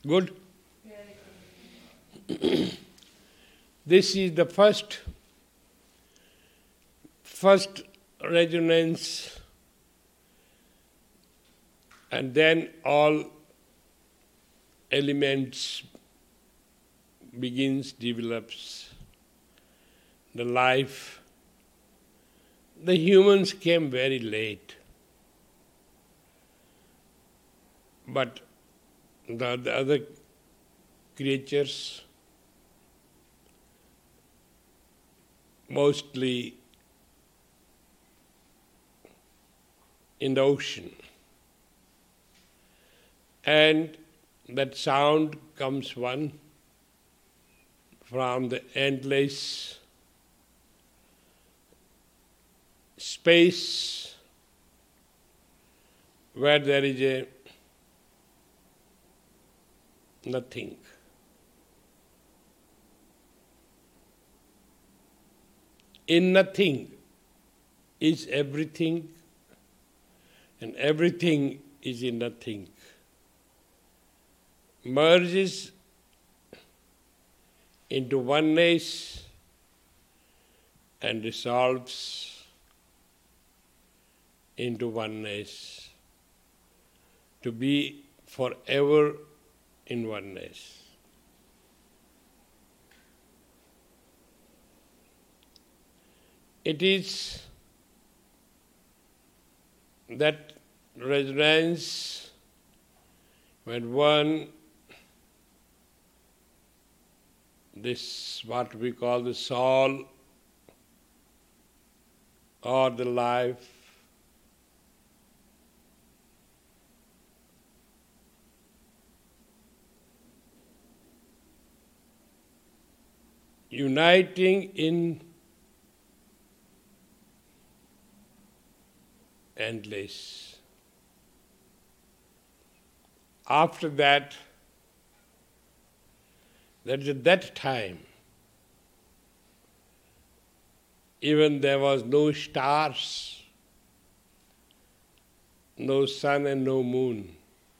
Good? This is the first resonance, and then all elements develops, the life. The humans came very late, but the other creatures mostly in the ocean. And that sound comes one from the endless space where there is a nothing. In nothing is everything, and everything is in nothing. Merges into oneness and dissolves into oneness, to be forever in oneness. It is that resonance when one, this what we call the soul or the life, uniting in endless. After that is at that time, even there was no stars, no sun and no moon.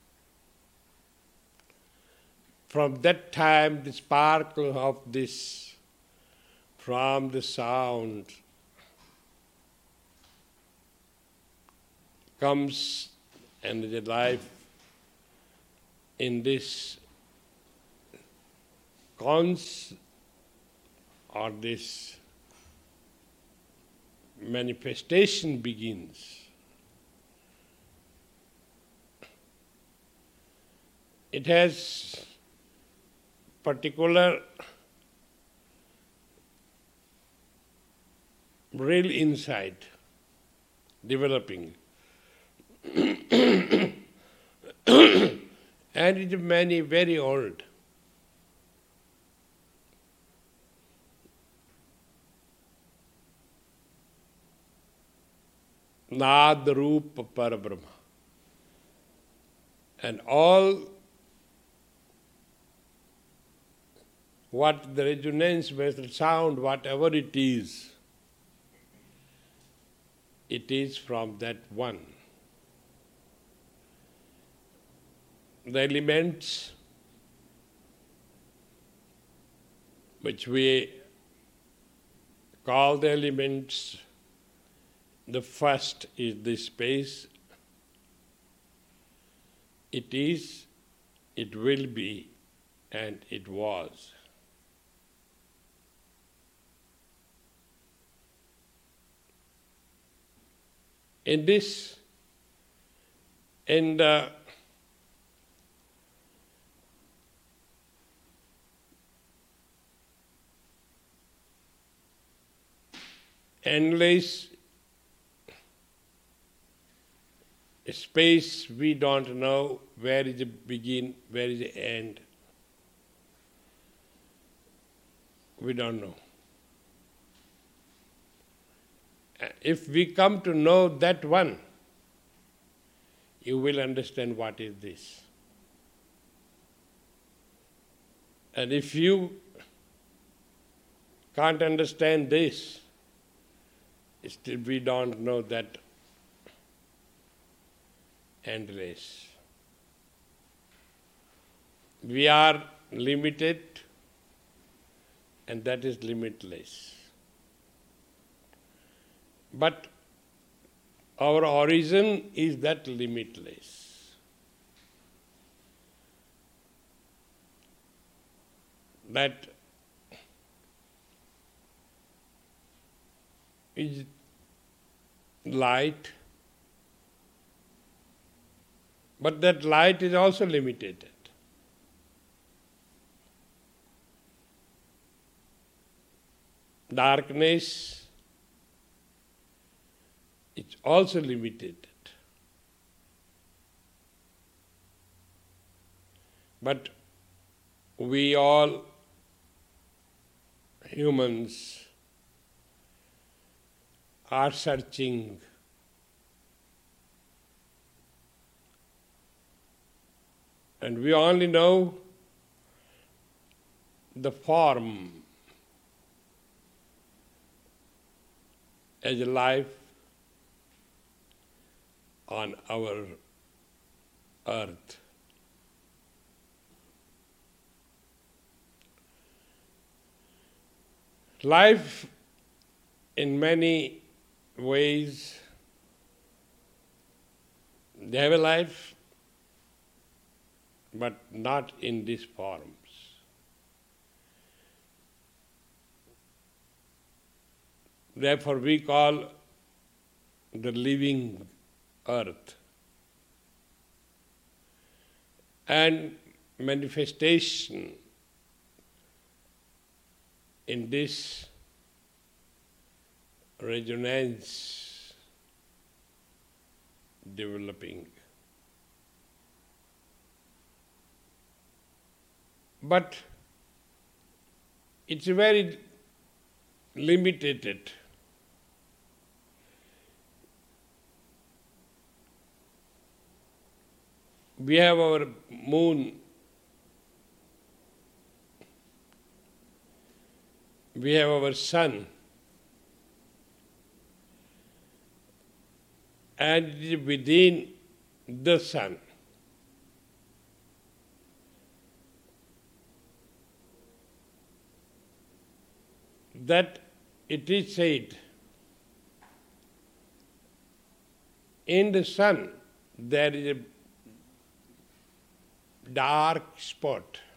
From that time, the sparkle of this, from the sound, comes and the life in this cons or this manifestation begins. It has particular real insight developing. And it is very old. Nad Rupa Parabrahma. And all what the resonance, the sound, whatever it is from that one. The elements which we call the elements, the first is the space. It is, it will be, and it was. In this, in the endless space, we don't know where is the begin, where is the end. We don't know. If we come to know that one, you will understand what is this. And if you can't understand this, still we don't know that endless. We are limited, and that is limitless. But our origin is that limitless. That is light, but that light is also limited. Darkness is also limited. But we all humans are searching and we only know the form as a life on our earth. Life in many ways, they have a life, but not in these forms. Therefore we call the living earth. And manifestation in this resonance developing. But it's very limited. We have our moon, we have our sun, and within the sun, that it is said, in the sun there is a dark spot.